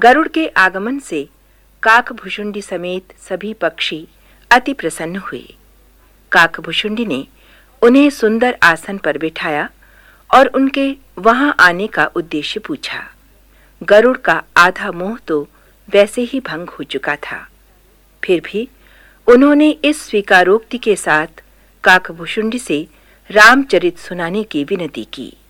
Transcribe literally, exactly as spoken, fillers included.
गरुड़ के आगमन से काकभुशुंडी समेत सभी पक्षी अति प्रसन्न हुए। काकभुशुंडी ने उन्हें सुंदर आसन पर बिठाया और उनके वहां आने का उद्देश्य पूछा। गरुड़ का आधा मोह तो वैसे ही भंग हो चुका था, फिर भी उन्होंने इस स्वीकारोक्ति के साथ काकभुशुंडी से रामचरित सुनाने की विनती की।